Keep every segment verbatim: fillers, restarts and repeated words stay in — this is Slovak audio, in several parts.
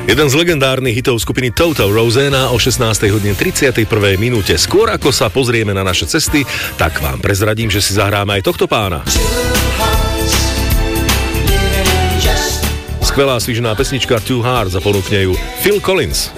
Jeden z legendárnych hitov skupiny Toto, Rosanna, o šestnástej hodine tridsiatej prvej minúte. Skôr ako sa pozrieme na naše cesty, tak vám prezradím, že si zahráme aj tohto pána. Skvelá svižná pesnička Two Hearts a ponúkne ju Phil Collins.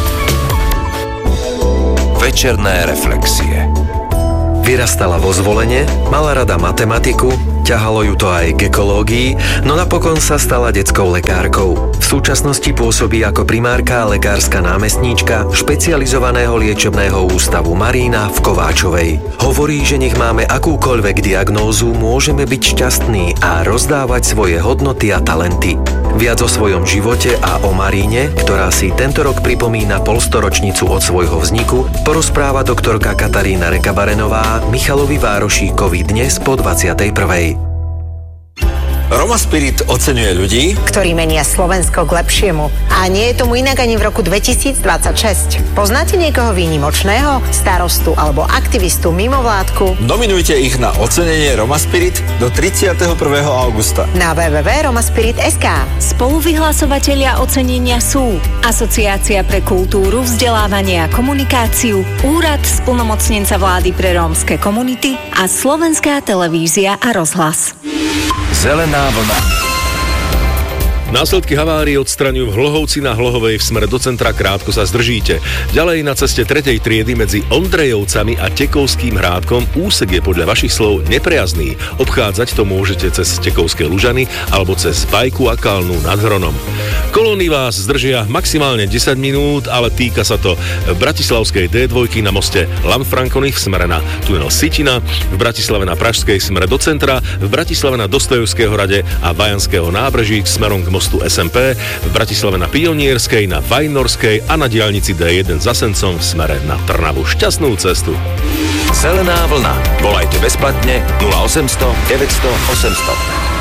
Večerné reflexie. Vyrastala vo Zvolene, mala rada matematiku, ťahalo ju to aj k ekológii, no napokon sa stala detskou lekárkou. V súčasnosti pôsobí ako primárka a lekárska námestníčka špecializovaného liečebného ústavu Marína v Kováčovej. Hovorí, že nech máme akúkoľvek diagnózu, môžeme byť šťastní a rozdávať svoje hodnoty a talenty. Viac o svojom živote a o Maríne, ktorá si tento rok pripomína polstoročnicu od svojho vzniku, porozpráva doktorka Katarína Rekabarenová Michalovi Várošíkovi dnes po dvadsiatej prvej. Roma Spirit oceňuje ľudí, ktorí menia Slovensko k lepšiemu. A nie je tomu inak ani v roku dvetisícdvadsaťšesť. Poznáte niekoho výnimočného? Starostu alebo aktivistu mimovládku? Nominujte ich na ocenenie Roma Spirit do tridsiateho prvého augusta. Na w w w bodka romaspirit bodka es ká. Spoluvyhlasovatelia ocenenia sú Asociácia pre kultúru, vzdelávanie a komunikáciu, Úrad splnomocnenca vlády pre rómske komunity a Slovenská televízia a rozhlas. Zelená vlna. Následky havárie odstraňujú v Hlohovci na Hlohovej v smere do centra, krátko sa zdržíte. Ďalej na ceste tretej triedy medzi Ondrejovcami a Tekovským Hrádkom úsek je podľa vašich slov neprejazný. Obchádzať to môžete cez Tekovské Lužany alebo cez Bajku a Kalnú nad Hronom. Kolóny vás zdržia maximálne desať minút, ale týka sa to bratislavskej dé dva na moste Lanfrankonych v smere na tunel Sitina, v Bratislave na Pražskej v smere do centra, v Bratislave na Dostojevského hrade a Vajanského nábreží smerom k mostu es em pé, v Bratislave na Pionierskej, na Vajnorskej a na diaľnici dé jeden za Sencom v smere na Trnavu. Šťastnú cestu. Zelená vlna. Volajte bezplatne nula osemsto deväťsto osemsto.